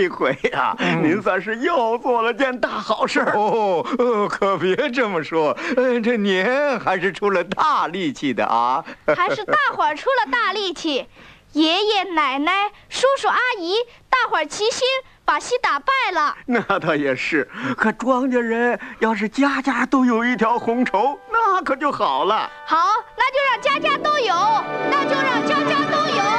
这回啊，您算是又做了件大好事。可别这么说，这您还是出了大力气的啊！ 还是大伙儿出了大力气，爷爷奶奶、叔叔阿姨，大伙儿齐心把戏打败了。 那倒也是，可庄稼人要是家家都有一条红绸，那可就好了。 好，那就让家家都有，那就让家家都有。